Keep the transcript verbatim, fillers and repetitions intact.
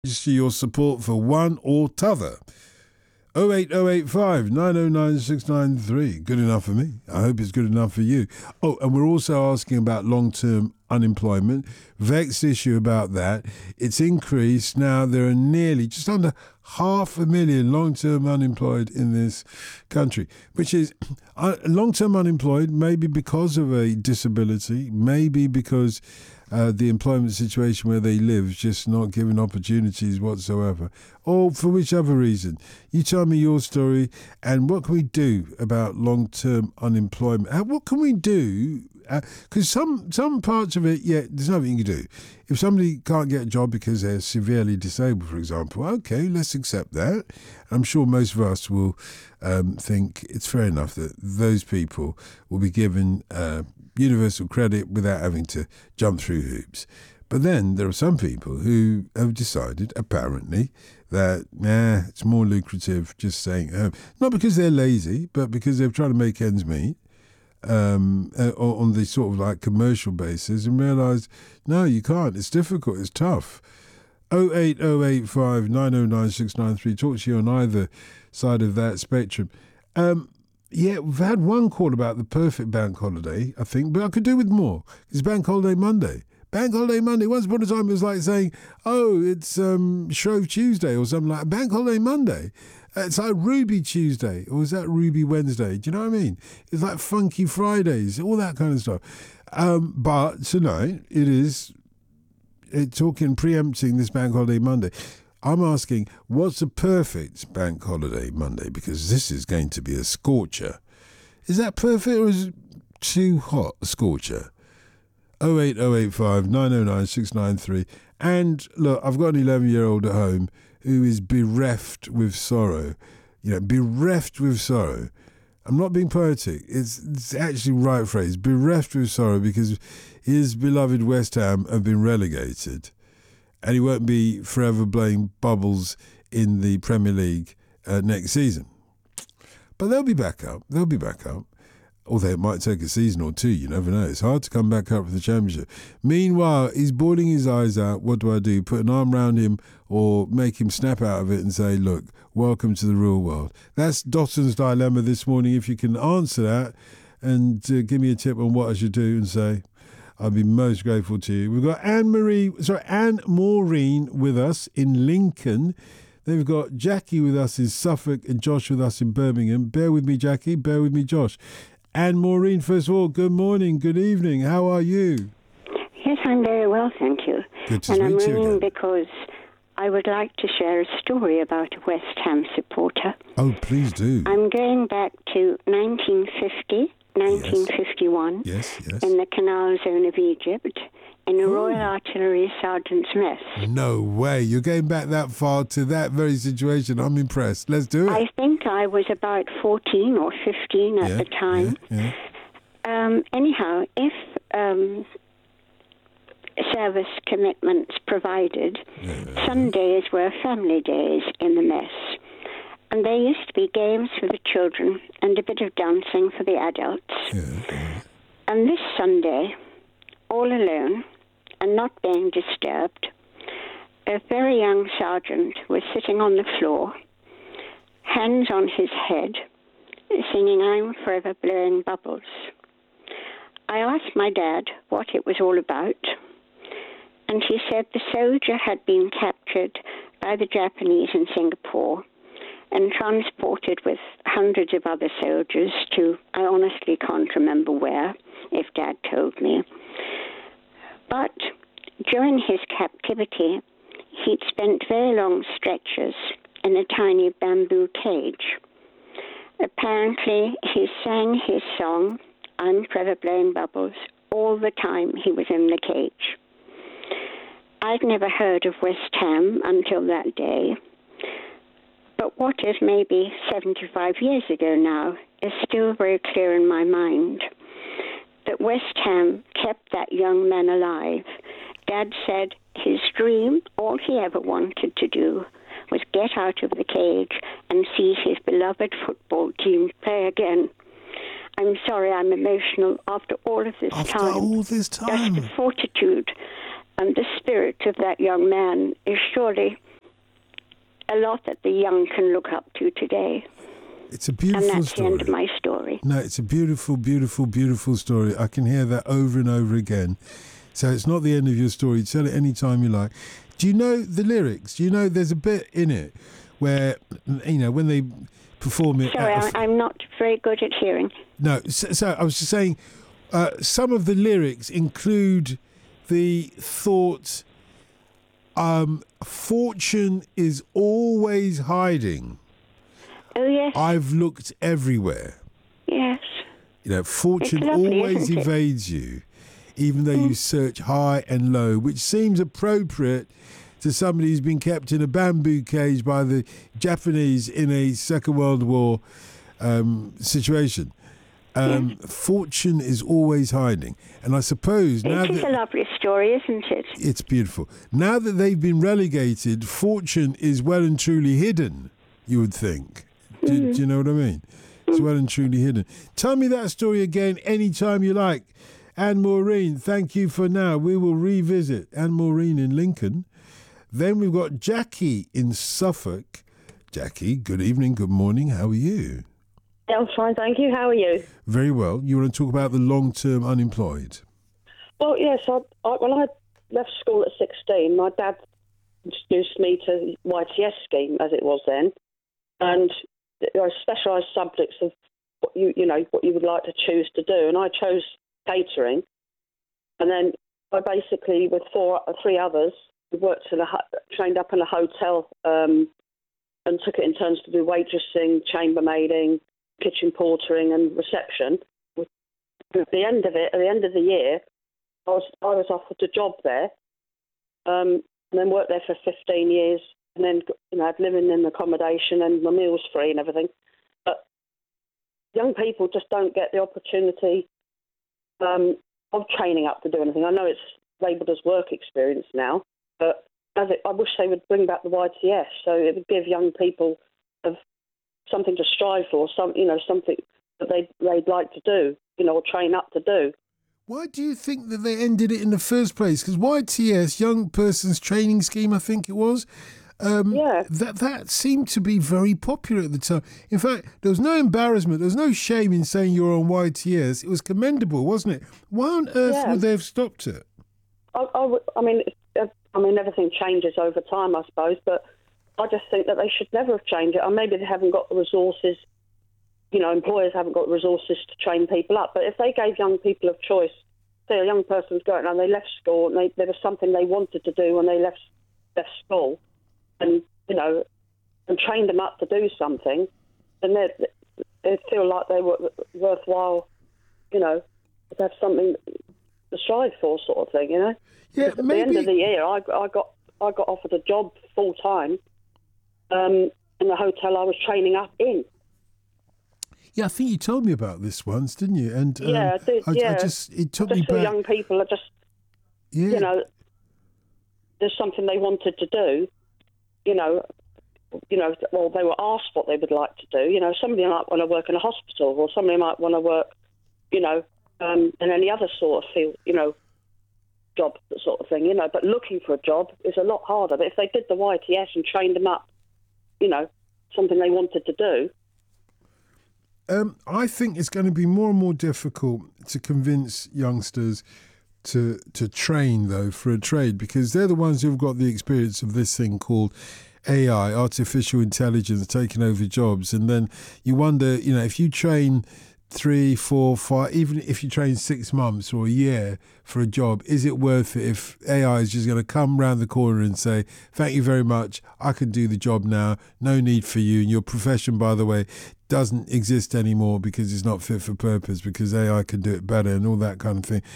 To your support for one or t'other. oh eight oh eight five, nine oh nine, six nine three. Good enough for me. I hope it's good enough for you. Oh, and we're also asking about long-term unemployment. Vexed issue about that. It's increased. Now there are nearly just under half a million long-term unemployed in this country, which is uh, long-term unemployed maybe because of a disability, maybe because Uh, the employment situation where they live is just not given opportunities whatsoever, or for whichever reason. You tell me your story, and what can we do about long-term unemployment? How, what can we do? Because uh, some some parts of it, yeah, there's nothing you can do. If somebody can't get a job because they're severely disabled, for example, okay, let's accept that. I'm sure most of us will um, think it's fair enough that those people will be given uh, universal credit without having to jump through hoops. But then there are some people who have decided, apparently, that nah, it's more lucrative just staying at home. Not because they're lazy, but because they're trying to make ends meet um, uh, on the sort of like commercial basis, and realise, no, you can't. It's difficult. It's tough. oh eight oh eight five, nine oh nine, six nine three. Talk to you on either side of that spectrum. Um, Yeah, we've had one call about the perfect bank holiday, I think, but I could do with more. It's Bank Holiday Monday. Bank Holiday Monday. Once upon a time, it was like saying, oh, it's um, Shrove Tuesday or something like that. Bank Holiday Monday. Uh, it's like Ruby Tuesday, or is that Ruby Wednesday? Do you know what I mean? It's like Funky Fridays, all that kind of stuff. Um, but tonight, it is it, talking, preempting this Bank Holiday Monday. I'm asking, what's a perfect bank holiday Monday? Because this is going to be a scorcher. Is that perfect or is it too hot, a scorcher? oh eight oh eight five, nine oh nine, six nine three. And look, I've got an eleven-year-old at home who is bereft with sorrow. You know, bereft with sorrow. I'm not being poetic. It's, it's actually the right phrase. Bereft with sorrow because his beloved West Ham have been relegated. And he won't be forever blowing bubbles in the Premier League uh, next season. But they'll be back up. They'll be back up. Although it might take a season or two. You never know. It's hard to come back up for the Championship. Meanwhile, he's bawling his eyes out. What do I do? Put an arm around him or make him snap out of it and say, look, welcome to the real world. That's Dotton's dilemma this morning. If you can answer that and uh, give me a tip on what I should do and say, I'll be most grateful to you. We've got Anne-Marie, sorry, Anne Maureen with us in Lincoln. Then we've got Jackie with us in Suffolk and Josh with us in Birmingham. Bear with me, Jackie. Bear with me, Josh. Anne Maureen, first of all, good morning, good evening. How are you? Yes, I'm very well, thank you. Good to and speak I'm to you ringing again. because I would like to share a story about a West Ham supporter. Oh, please do. I'm going back to nineteen fifty. nineteen fifty-one, yes, yes. in the Canal Zone of Egypt, in a Ooh. Royal Artillery Sergeant's mess. No way. You're going back that far to that very situation. I'm impressed. Let's do it. I think I was about fourteen or fifteen at yeah, the time. Yeah, yeah. Um, anyhow, if um, service commitments provided, yeah. Sundays were family days in the mess. And there used to be games for the children and a bit of dancing for the adults. Yeah, yeah. And this Sunday, all alone and not being disturbed, a very young sergeant was sitting on the floor, hands on his head, singing I'm Forever Blowing Bubbles. I asked my dad what it was all about, and he said the soldier had been captured by the Japanese in Singapore and transported with hundreds of other soldiers to, I honestly can't remember where, if Dad told me. But during his captivity, he'd spent very long stretches in a tiny bamboo cage. Apparently, he sang his song, I'm Forever Blowing Bubbles, all the time he was in the cage. I'd never heard of West Ham until that day. But what is maybe seventy-five years ago now is still very clear in my mind. That West Ham kept that young man alive. Dad said his dream, all he ever wanted to do, was get out of the cage and see his beloved football team play again. I'm sorry, I'm emotional after all of this after time. After all this time? Just the fortitude and the spirit of that young man is surely a lot that the young can look up to today. It's a beautiful and that's story. the end of my story. No, it's a beautiful, beautiful, beautiful story. I can hear that over and over again. So it's not the end of your story. Tell it any time you like. Do you know the lyrics? Do you know there's a bit in it where, you know, when they perform it... Sorry, at a, I'm not very good at hearing. No, so, so I was just saying, uh, some of the lyrics include the thought, um, fortune is always hiding. Oh, yes. I've looked everywhere. Yes. You know, fortune lovely, always isn't it? evades you, even though mm. you search high and low, which seems appropriate to somebody who's been kept in a bamboo cage by the Japanese in a Second World War um, situation. Um, yes. Fortune is always hiding. And I suppose now It is that, a lovely story, isn't it? It's beautiful. Now that they've been relegated, fortune is well and truly hidden, you would think. Do, mm. do you know what I mean? It's well and truly hidden. Tell me that story again anytime you like. Anne Maureen, thank you for now. We will revisit Anne Maureen in Lincoln. Then we've got Jackie in Suffolk. Jackie, good evening, good morning. How are you? I'm fine, thank you. How are you? Very well. You want to talk about the long-term unemployed? Well, yes. I, I, when I left school at sixteen, my dad introduced me to the Y T S scheme, as it was then, and there are specialised subjects of what you you know what you would like to choose to do, and I chose catering, and then I basically with four three others we worked in a trained up in a hotel um, and took it in turns to do waitressing, chambermaiding, kitchen portering, and reception. At the end of it, at the end of the year, I was I was offered a job there, um, and then worked there for fifteen years. And then, you know, I'd living in accommodation and my meals free and everything. But young people just don't get the opportunity um, of training up to do anything. I know it's labelled as work experience now, but as it, I wish they would bring back the Y T S so it would give young people of something to strive for, some you know, something that they they'd like to do, you know, or train up to do. Why do you think that they ended it in the first place? Because Y T S, Young Person's Training Scheme, I think it was. Um, yeah. That that seemed to be very popular at the time. In fact, there was no embarrassment, there was no shame in saying you're on Y T S. It was commendable, wasn't it? Why on earth yeah. would they have stopped it? I, I, I mean, I mean, everything changes over time, I suppose, but I just think that they should never have changed it. Or maybe they haven't got the resources, you know, employers haven't got the resources to train people up. But if they gave young people a choice, say a young person's going and they left school and they, there was something they wanted to do when they left left school, and, you know, and trained them up to do something, then they'd, they'd feel like they were worthwhile, you know, to have something to strive for, sort of thing, you know? Yeah, at maybe... the end of the year, I, I got I got offered a job full-time um, in the hotel I was training up in. Yeah, I think you told me about this once, didn't you? And um, yeah, I did, I, yeah. I just, it took just me for back... young people, are just, yeah. you know, there's something they wanted to do, you know, you know, well, they were asked what they would like to do. You know, somebody might want to work in a hospital, or somebody might want to work, you know, um, in any other sort of field, you know, job sort of thing, you know. But looking for a job is a lot harder. But if they did the Y T S and trained them up, you know, something they wanted to do. Um, I think it's going to be more and more difficult to convince youngsters to to train, though, for a trade, because they're the ones who've got the experience of this thing called A I, artificial intelligence, taking over jobs. And then you wonder, you know, if you train three, four, five, even if you train six months or a year for a job, is it worth it if A I is just going to come round the corner and say, thank you very much, I can do the job now, no need for you. And your profession, by the way, doesn't exist anymore because it's not fit for purpose, because A I can do it better and all that kind of thing.